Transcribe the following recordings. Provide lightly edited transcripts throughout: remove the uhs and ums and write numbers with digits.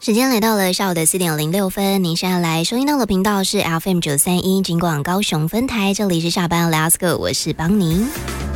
时间来到了下午的4:06，您现在来收听到的频道是 FM931 金广高雄分台，这里是下班 Let's Go， 我是邦宁。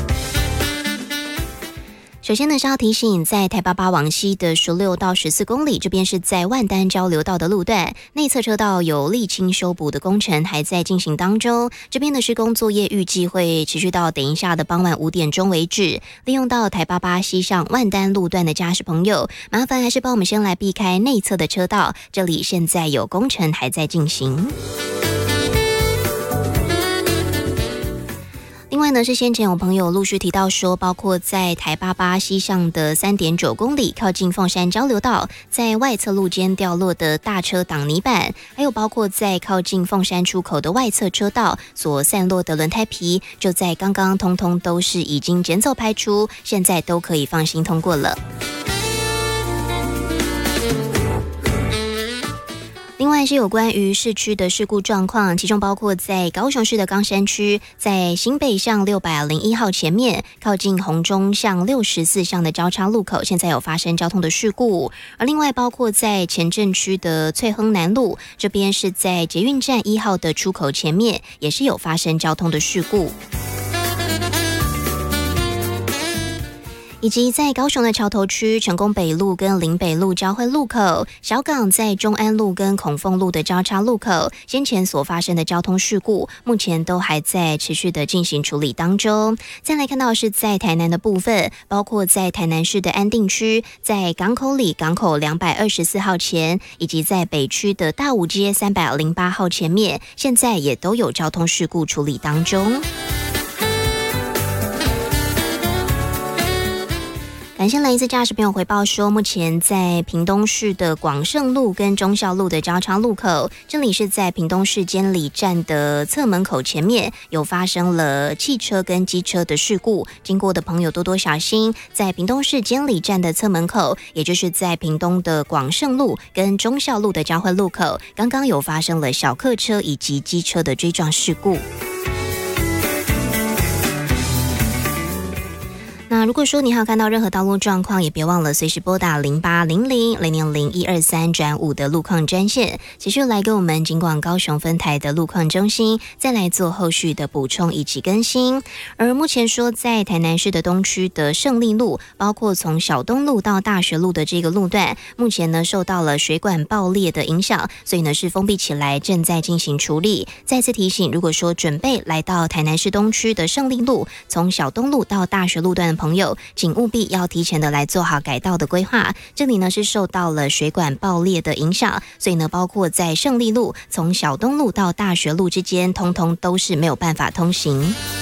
首先呢是要提醒，在台88往西的16到14公里，这边是在万丹交流道的路段，内侧车道有沥青修补的工程还在进行当中。这边的施工作业预计会持续到等一下的傍晚5点钟为止。利用到台88西上万丹路段的驾驶朋友，麻烦还是帮我们先来避开内侧的车道，这里现在有工程还在进行。另外呢，是先前有朋友陆续提到说，包括在台88西上的3.9公里，靠近凤山交流道，在外侧路肩掉落的大车挡泥板，还有包括在靠近凤山出口的外侧车道所散落的轮胎皮，就在刚刚通通都是已经捡走拍出，现在都可以放心通过了。另外是有关于市区的事故状况，其中包括在高雄市的冈山区，在新北向601号前面，靠近红中向64巷的交叉路口，现在有发生交通的事故。而另外包括在前镇区的翠亨南路，这边是在捷运站1号的出口前面，也是有发生交通的事故。以及在高雄的桥头区成功北路跟林北路交汇路口，小港在中安路跟孔凤路的交叉路口，先前所发生的交通事故，目前都还在持续的进行处理当中。再来看到是在台南的部分，包括在台南市的安定区，在港口里港口224号前，以及在北区的大武街308号前面，现在也都有交通事故处理当中。感谢来自驾驶朋友回报说，目前在屏东市的广盛路跟忠孝路的交叉路口，这里是在屏东市监理站的侧门口前面，有发生了汽车跟机车的事故，经过的朋友多多小心。在屏东市监理站的侧门口，也就是在屏东的广盛路跟忠孝路的交汇路口，刚刚有发生了小客车以及机车的追撞事故。那如果说你还有看到任何道路状况，也别忘了随时拨打0800-000-123-5的路况专线，持续来跟我们警广高雄分台的路况中心再来做后续的补充以及更新。而目前说在台南市的东区的胜利路，包括从小东路到大学路的这个路段，目前呢受到了水管爆裂的影响，所以呢是封闭起来，正在进行处理。再次提醒，如果说准备来到台南市东区的胜利路，从小东路到大学路段的朋友，请务必要提前的来做好改道的规划。这里呢是受到了水管爆裂的影响，所以呢包括在胜利路从小东路到大学路之间，通通都是没有办法通行。